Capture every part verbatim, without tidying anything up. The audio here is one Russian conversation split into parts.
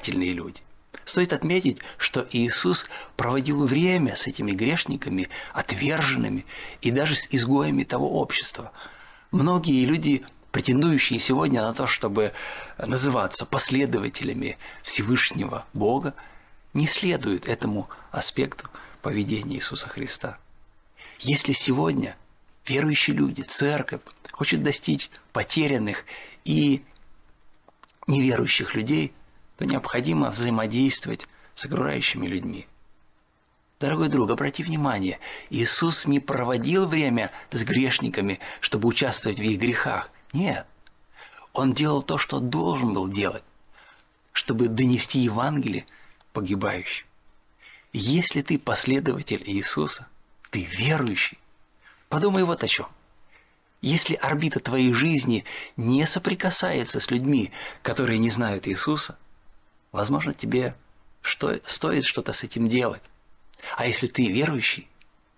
замечательные люди. Стоит отметить, что Иисус проводил время с этими грешниками, отверженными и даже с изгоями того общества. Многие люди, претендующие сегодня на то, чтобы называться последователями Всевышнего Бога, не следуют этому аспекту поведения Иисуса Христа. Если сегодня верующие люди, церковь, хочет достичь потерянных и неверующих людей, то необходимо взаимодействовать с окружающими людьми. Дорогой друг, обрати внимание, Иисус не проводил время с грешниками, чтобы участвовать в их грехах. Нет. Он делал то, что должен был делать, чтобы донести Евангелие погибающим. Если ты последователь Иисуса, ты верующий, подумай вот о чем. Если орбита твоей жизни не соприкасается с людьми, которые не знают Иисуса, возможно, тебе что, стоит что-то с этим делать. А если ты верующий,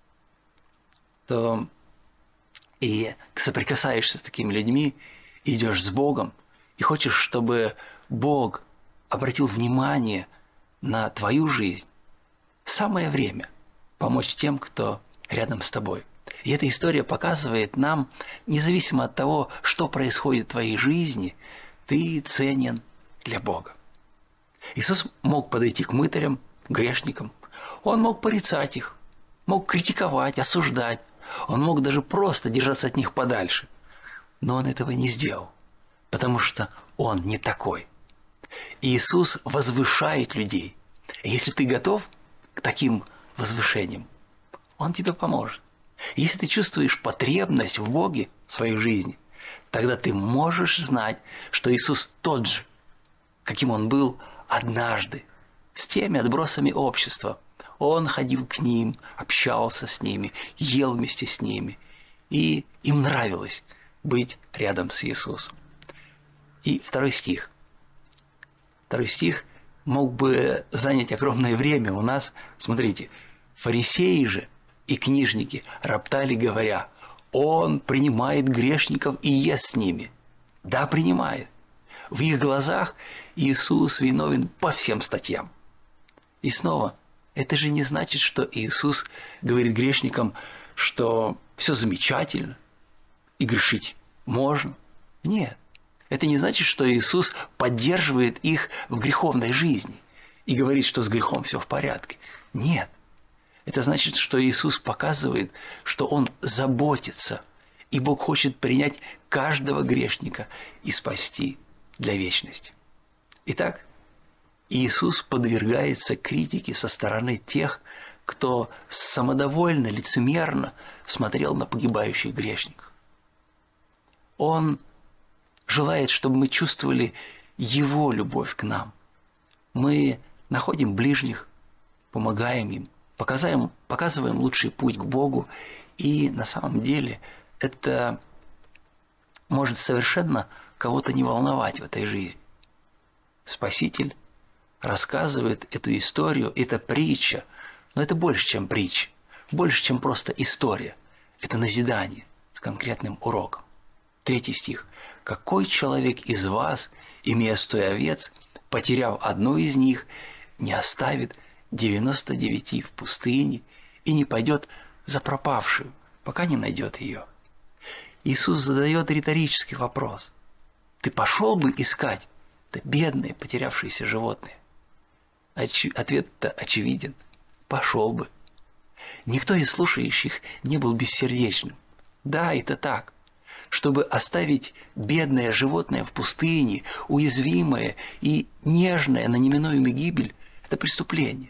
то и ты соприкасаешься с такими людьми, идешь с Богом и хочешь, чтобы Бог обратил внимание на твою жизнь, самое время помочь тем, кто рядом с тобой. И эта история показывает нам, независимо от того, что происходит в твоей жизни, ты ценен для Бога. Иисус мог подойти к мытарям, грешникам. Он мог порицать их, мог критиковать, осуждать. Он мог даже просто держаться от них подальше. Но он этого не сделал, потому что он не такой. Иисус возвышает людей. И если ты готов к таким возвышениям, Он тебе поможет. Если ты чувствуешь потребность в Боге в своей жизни, тогда ты можешь знать, что Иисус тот же, каким Он был однажды, с теми отбросами общества. Он ходил к ним, общался с ними, ел вместе с ними, и им нравилось быть рядом с Иисусом. И второй стих. Второй стих мог бы занять огромное время у нас. Смотрите, фарисеи же и книжники роптали, говоря: «Он принимает грешников и ест с ними». Да, принимает. В их глазах Иисус виновен по всем статьям. И снова, это же не значит, что Иисус говорит грешникам, что все замечательно и грешить можно. Нет. Это не значит, что Иисус поддерживает их в греховной жизни и говорит, что с грехом все в порядке. Нет. Это значит, что Иисус показывает, что Он заботится, и Бог хочет принять каждого грешника и спасти для вечности. Итак, Иисус подвергается критике со стороны тех, кто самодовольно, лицемерно смотрел на погибающих грешников. Он желает, чтобы мы чувствовали Его любовь к нам. Мы находим ближних, помогаем им, показываем, показываем лучший путь к Богу, и на самом деле это может совершенно кого-то не волновать в этой жизни. Спаситель рассказывает эту историю, это притча, но это больше, чем притча, больше, чем просто история. Это назидание с конкретным уроком. Третий стих. «Какой человек из вас, имея сто овец, потеряв одну из них, не оставит девяносто девяти в пустыне и не пойдет за пропавшую, пока не найдет ее?» Иисус задает риторический вопрос. Ты пошел бы искать это бедные, потерявшиеся животные? Очи- Ответ-то очевиден. Пошел бы. Никто из слушающих не был бессердечным. Да, это так. Чтобы оставить бедное животное в пустыне, уязвимое и нежное на неминуемую гибель, это преступление.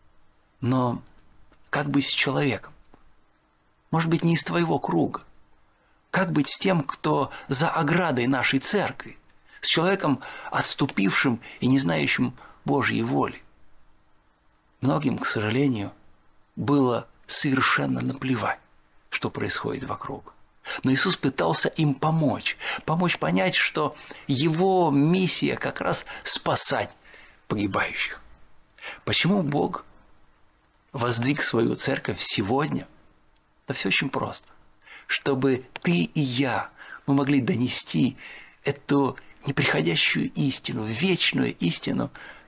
Но как быть с человеком? Может быть, не из твоего круга. Как быть с тем, кто за оградой нашей церкви, с человеком, отступившим и не знающим Божьей воли? Многим, к сожалению, было совершенно наплевать, что происходит вокруг. Но Иисус пытался им помочь, помочь понять, что Его миссия как раз спасать погибающих. Почему Бог воздвиг свою церковь сегодня? Да все очень просто. Чтобы ты и я, мы могли донести эту неприходящую истину, вечную истину